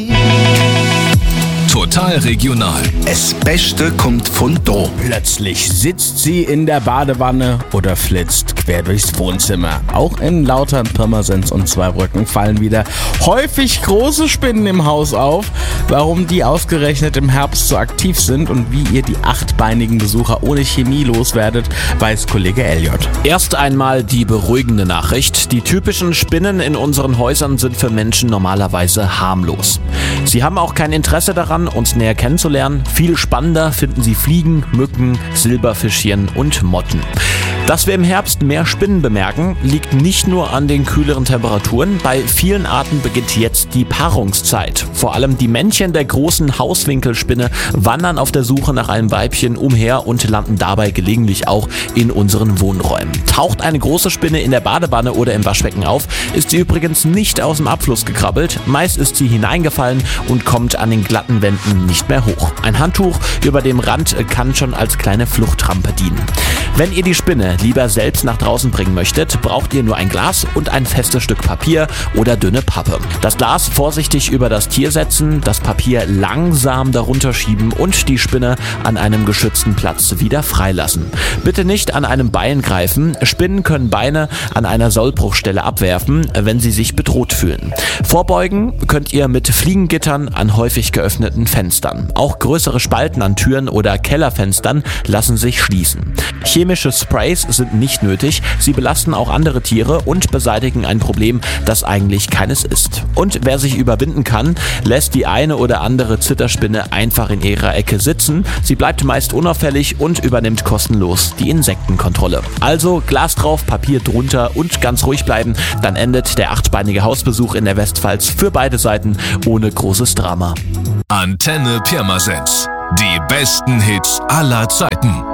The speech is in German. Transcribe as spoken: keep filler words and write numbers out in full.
Total regional. Das Beste kommt von da. Plötzlich sitzt sie in der Badewanne oder flitzt quer durchs Wohnzimmer. Auch in Lautern, Pirmasens und Zweibrücken fallen wieder häufig große Spinnen im Haus auf. Warum die ausgerechnet im Herbst so aktiv sind und wie ihr die achtbeinigen Besucher ohne Chemie loswerdet, weiß Kollege Elliot. Erst einmal die beruhigende Nachricht. Die typischen Spinnen in unseren Häusern sind für Menschen normalerweise harmlos. Sie haben auch kein Interesse daran, uns näher kennenzulernen. Viel spannender finden sie Fliegen, Mücken, Silberfischchen und Motten. Dass wir im Herbst mehr Spinnen bemerken, liegt nicht nur an den kühleren Temperaturen. Bei vielen Arten beginnt jetzt die Paarungszeit. Vor allem die Männchen der großen Hauswinkelspinne wandern auf der Suche nach einem Weibchen umher und landen dabei gelegentlich auch in unseren Wohnräumen. Taucht eine große Spinne in der Badewanne oder im Waschbecken auf, ist sie übrigens nicht aus dem Abfluss gekrabbelt. Meist ist sie hineingefallen und kommt an den glatten Wänden nicht mehr hoch. Ein Handtuch über dem Rand kann schon als kleine Fluchtrampe dienen. Wenn ihr die Spinne lieber selbst nach draußen bringen möchtet, braucht ihr nur ein Glas und ein festes Stück Papier oder dünne Pappe. Das Glas vorsichtig über das Tier setzen, das Papier langsam darunter schieben und die Spinne an einem geschützten Platz wieder freilassen. Bitte nicht an einem Bein greifen. Spinnen können Beine an einer Sollbruchstelle abwerfen, wenn sie sich bedroht fühlen. Vorbeugen könnt ihr mit Fliegengittern an häufig geöffneten Fenstern. Auch größere Spalten an Türen oder Kellerfenstern lassen sich schließen. Chemische Sprays sind nicht nötig, sie belasten auch andere Tiere und beseitigen ein Problem, das eigentlich keines ist. Und wer sich überwinden kann, lässt die eine oder andere Zitterspinne einfach in ihrer Ecke sitzen. Sie bleibt meist unauffällig und übernimmt kostenlos die Insektenkontrolle. Also Glas drauf, Papier drunter und ganz ruhig bleiben, dann endet der achtbeinige Hausbesuch in der Westpfalz für beide Seiten ohne großes Drama. Antenne Pirmasens. Die besten Hits aller Zeiten.